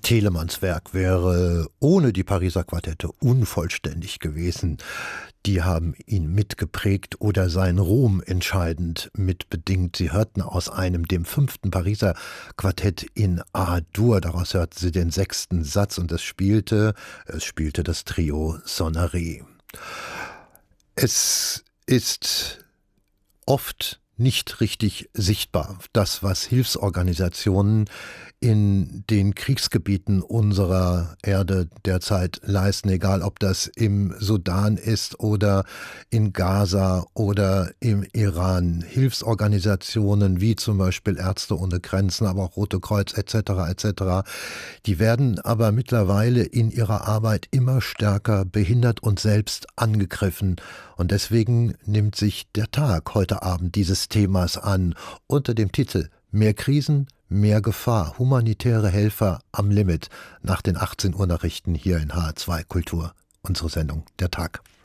Telemanns Werk wäre ohne die Pariser Quartette unvollständig gewesen. Die haben ihn mitgeprägt oder seinen Ruhm entscheidend mitbedingt. Sie hörten aus einem, dem 5. Pariser Quartett in A-Dur, daraus hörten sie den 6. Satz und es spielte das Trio Sonnerie. Es ist oft nicht richtig sichtbar, das, was Hilfsorganisationen in den Kriegsgebieten unserer Erde derzeit leisten, egal ob das im Sudan ist oder in Gaza oder im Iran. Hilfsorganisationen wie zum Beispiel Ärzte ohne Grenzen, aber auch Rote Kreuz etc., die werden aber mittlerweile in ihrer Arbeit immer stärker behindert und selbst angegriffen. Und deswegen nimmt sich der Tag heute Abend dieses Themas an unter dem Titel Mehr Krisen, mehr Gefahr, humanitäre Helfer am Limit, nach den 18 Uhr Nachrichten hier in HR2 Kultur, unsere Sendung Der Tag.